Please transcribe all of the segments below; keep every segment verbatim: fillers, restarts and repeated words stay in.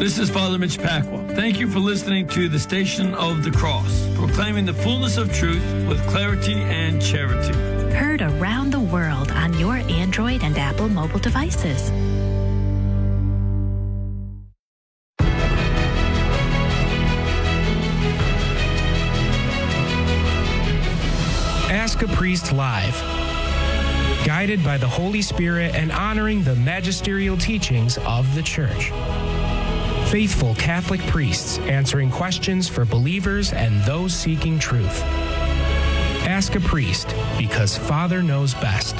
This is Father Mitch Pacwa. Thank you for listening to the Station of the Cross, proclaiming the fullness of truth with clarity and charity. Heard around the world on your Android and Apple mobile devices. Ask a Priest Live. Guided by the Holy Spirit and honoring the magisterial teachings of the Church. Faithful Catholic priests answering questions for believers and those seeking truth. Ask a Priest, because Father knows best.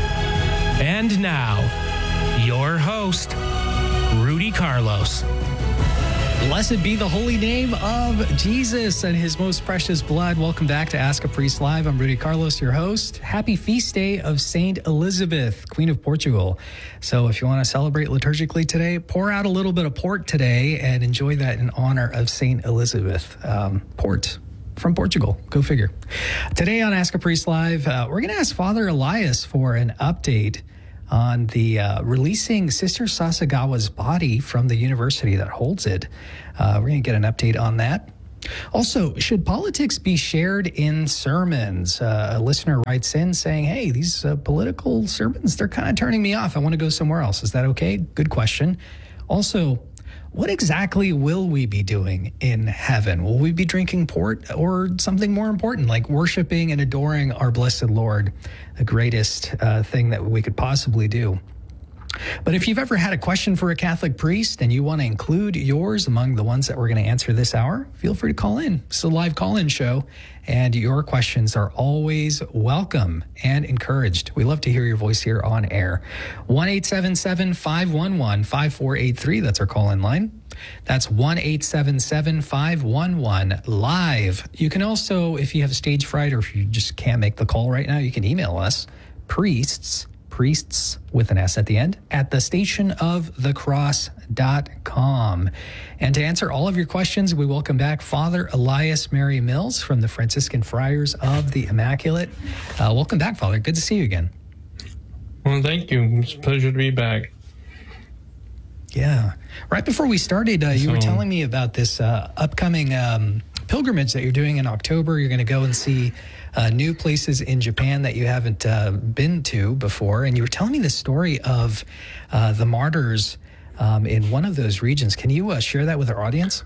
And now, your host, Rudy Carlos. Blessed be the holy name of Jesus and his most precious blood. Welcome back to Ask a Priest Live. I'm Rudy Carlos, your host. Happy feast day of Saint Elizabeth, Queen of Portugal. So if you want to celebrate liturgically today, pour out a little bit of port today and enjoy that in honor of Saint Elizabeth. Um, port from Portugal. Go figure. Today on Ask a Priest Live, uh, we're going to ask Father Elias for an update on the uh, releasing Sister Sasagawa's body from the university that holds it. Uh, we're going to get an update on that. Also, should politics be shared in sermons? Uh, a listener writes in saying, hey, these uh, political sermons, they're kind of turning me off. I want to go somewhere else. Is that okay? Good question. Also, what exactly will we be doing in heaven? Will we be drinking port or something more important, like worshiping and adoring our blessed Lord, the greatest uh, thing that we could possibly do? But if you've ever had a question for a Catholic priest and you want to include yours among the ones that we're going to answer this hour, feel free to call in. It's a live call-in show, and your questions are always welcome and encouraged. We love to hear your voice here on air. one eight seven seven, five one one, five four eight three. That's our call-in line. That's one eight seven seven, five one one, live. You can also, if you have stage fright or if you just can't make the call right now, you can email us, priests, priests with an S at the end, at the station of the cross dot com. And to answer all of your questions, we welcome back Father Elias Mary Mills from the Franciscan Friars of the Immaculate. Uh, welcome back, Father. Good to see you again. Well, thank you. It's a pleasure to be back. Yeah. Right before we started, uh, you so, were telling me about this uh, upcoming um, pilgrimage that you're doing in October. You're going to go and see Uh, new places in Japan that you haven't uh, been to before. And you were telling me the story of uh, the martyrs um, in one of those regions. Can you uh, share that with our audience?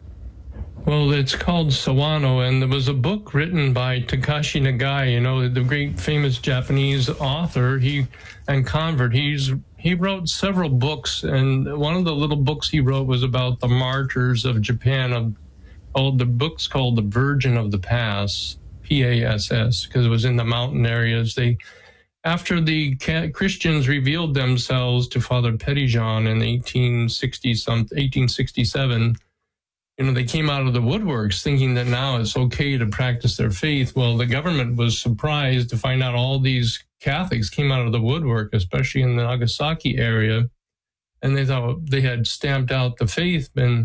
Well, it's called Sawano, and there was a book written by Takashi Nagai, you know, the great famous Japanese author he and convert. He's he wrote several books, and one of the little books he wrote was about the martyrs of Japan. Of, oh, the book's called The Virgin of the Pass. P A S S, because it was in the mountain areas. They, after the Christians revealed themselves to Father Petitjean in eighteen sixty something, eighteen sixty-seven, you know, they came out of the woodworks thinking that now it's okay to practice their faith. Well, the government was surprised to find out all these Catholics came out of the woodwork, especially in the Nagasaki area, and they thought they had stamped out the faith. And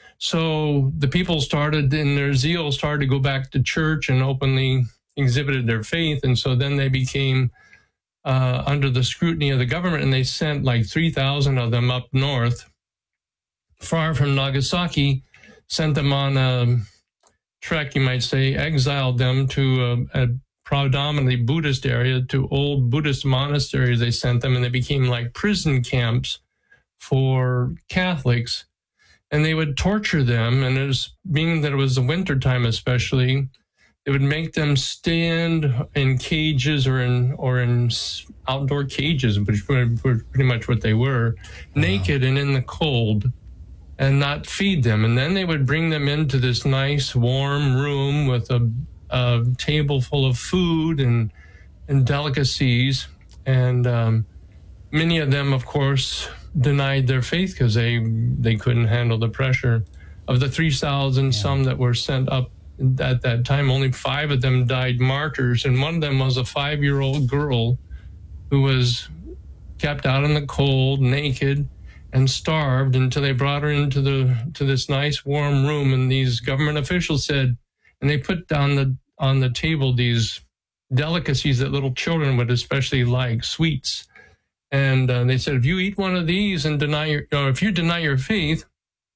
so the people started, in their zeal, started to go back to church and openly exhibited their faith. And so then they became uh, under the scrutiny of the government, and they sent like three thousand of them up north, far from Nagasaki, sent them on a trek, you might say, exiled them to a, a predominantly Buddhist area, to old Buddhist monasteries they sent them, and they became like prison camps for Catholics. And they would torture them, and it was, being that it was the winter time especially, they would make them stand in cages or in or in outdoor cages, which were pretty much what they were, wow. naked and in the cold, and not feed them. And then they would bring them into this nice warm room with a, a table full of food and and delicacies, and um, many of them, of course, denied their faith because they they couldn't handle the pressure. Of the three thousand yeah. some that were sent up at that time, only five of them died martyrs, and one of them was a five-year-old girl who was kept out in the cold, naked, and starved until they brought her into the to this nice warm room. And these government officials said, and they put down the on the table these delicacies that little children would especially like, sweets. And uh, they said, if you eat one of these and deny your, or if you deny your faith,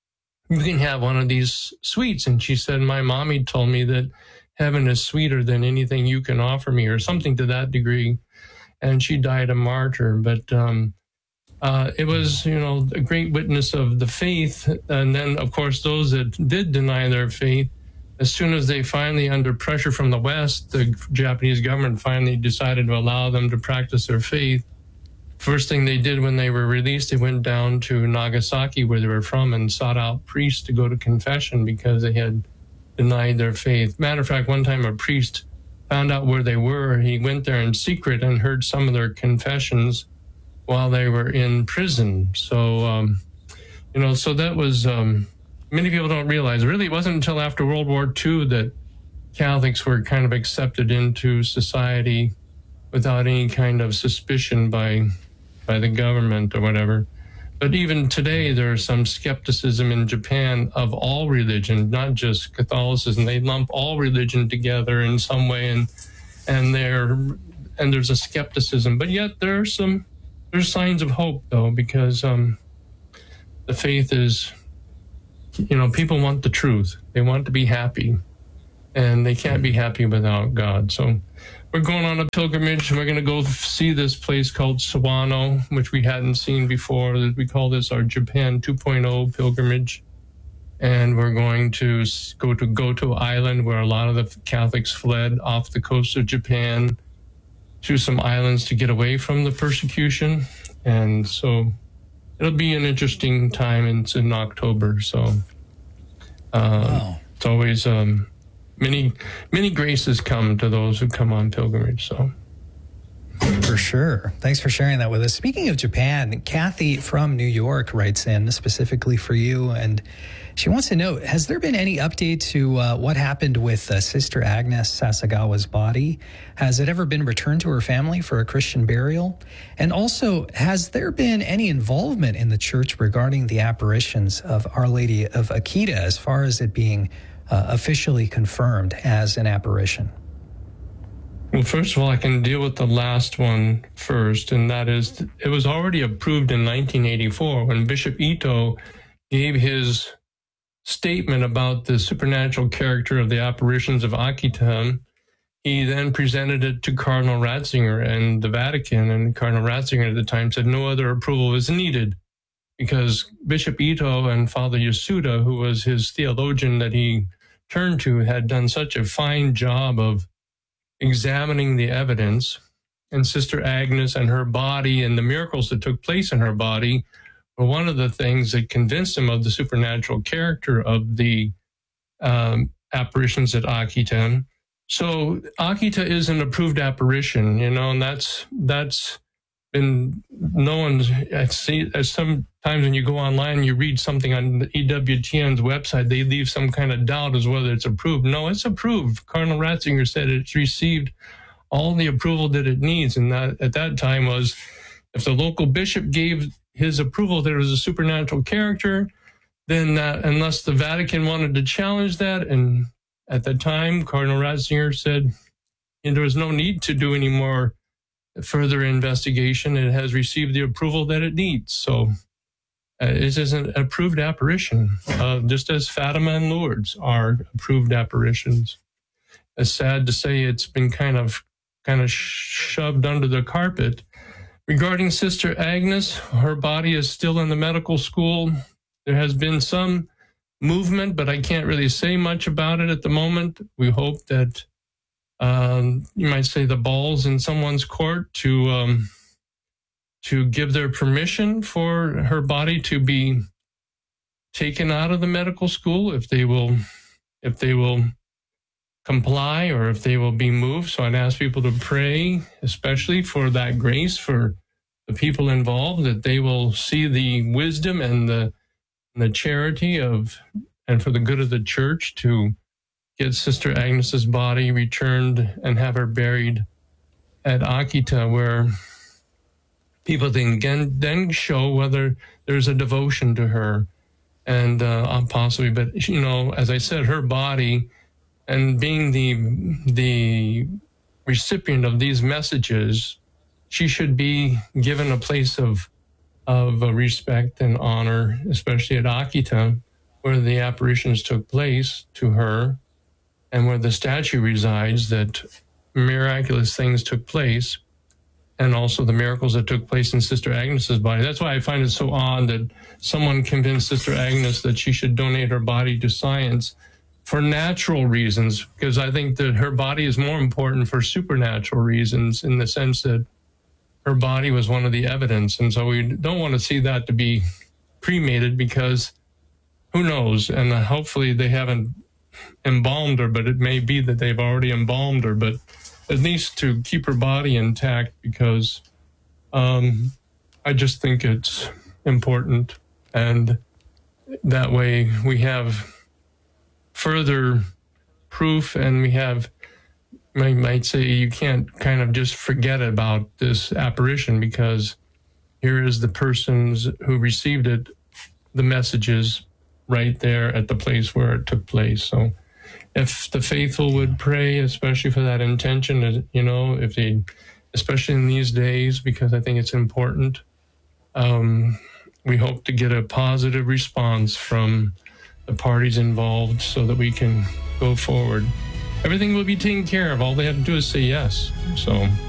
you can have one of these sweets. And she said, my mommy told me that heaven is sweeter than anything you can offer me, or something to that degree. And she died a martyr. But um, uh, it was, you know, a great witness of the faith. And then, of course, those that did deny their faith, as soon as they finally, under pressure from the West, the Japanese government finally decided to allow them to practice their faith. First thing they did when they were released, they went down to Nagasaki, where they were from, and sought out priests to go to confession because they had denied their faith. Matter of fact, one time a priest found out where they were. He went there in secret and heard some of their confessions while they were in prison. So, um, you know, so that was, um, many people don't realize, really it wasn't until after World War Two that Catholics were kind of accepted into society without any kind of suspicion by by the government or whatever. But even today, there's some skepticism in Japan of all religion, not just Catholicism. They lump all religion together in some way, and and there and there's a skepticism. But yet there are some there's signs of hope, though, because um, the faith is, you know, people want the truth. They want to be happy, and they can't be happy without God. So we're going on a pilgrimage, and we're going to go see this place called Sawano, which we hadn't seen before. We call this our Japan two point oh pilgrimage. And we're going to go to Goto Island, where a lot of the Catholics fled off the coast of Japan to some islands to get away from the persecution. And so it'll be an interesting time. And it's in October, so uh, wow. It's always... Um, Many, many graces come to those who come on pilgrimage. So, for sure. Thanks for sharing that with us. Speaking of Japan, Kathy from New York writes in specifically for you, and she wants to know, has there been any update to uh, what happened with uh, Sister Agnes Sasagawa's body? Has it ever been returned to her family for a Christian burial? And also, has there been any involvement in the church regarding the apparitions of Our Lady of Akita, as far as it being Uh, officially confirmed as an apparition? Well, first of all, I can deal with the last one first, and that is, it was already approved in nineteen eighty-four when Bishop Ito gave his statement about the supernatural character of the apparitions of Akita. He then presented it to Cardinal Ratzinger and the Vatican, and Cardinal Ratzinger at the time said no other approval is needed, because Bishop Ito and Father Yasuda, who was his theologian that he turned to, had done such a fine job of examining the evidence, and Sister Agnes and her body and the miracles that took place in her body were one of the things that convinced him of the supernatural character of the um, apparitions at Akita. So Akita is an approved apparition, you know, and that's that's been known. I see sometimes when you go online and you read something on the E W T N's website, they leave some kind of doubt as whether it's approved. No, it's approved. Cardinal Ratzinger said it's received all the approval that it needs. And that at that time was, if the local bishop gave his approval that it was a supernatural character, then that, unless the Vatican wanted to challenge that, and at the time, Cardinal Ratzinger said, and there was no need to do any more further investigation. It has received the approval that it needs. So uh, it is an approved apparition, uh, just as Fatima and Lourdes are approved apparitions. It's sad to say it's been kind of kind of shoved under the carpet. Regarding Sister Agnes, her body is still in the medical school. There has been some movement, but I can't really say much about it at the moment. We hope that Um, you might say the ball's in someone's court to um, to give their permission for her body to be taken out of the medical school, if they will, if they will comply, or if they will be moved. So I'd ask people to pray, especially for that grace for the people involved, that they will see the wisdom and the and the charity of, and for the good of the church, to get Sister Agnes's body returned and have her buried at Akita, where people then then show whether there's a devotion to her, and uh, possibly. But you know, as I said, her body, and being the the recipient of these messages, she should be given a place of of uh, respect and honor, especially at Akita, where the apparitions took place to her and where the statue resides, that miraculous things took place, and also the miracles that took place in Sister Agnes's body. That's why I find it so odd that someone convinced Sister Agnes that she should donate her body to science for natural reasons, because I think that her body is more important for supernatural reasons, in the sense that her body was one of the evidence. And so we don't want to see that to be cremated, because who knows? And hopefully they haven't embalmed her, but it may be that they've already embalmed her, but at least to keep her body intact, because um, I just think it's important. And that way we have further proof, and we have, I might say, you can't kind of just forget about this apparition, because here is the persons who received it, the messages right there at the place where it took place. So if the faithful would pray, especially for that intention, you know, if they, especially in these days, because I think it's important, um, we hope to get a positive response from the parties involved so that we can go forward. Everything will be taken care of. All they have to do is say yes. So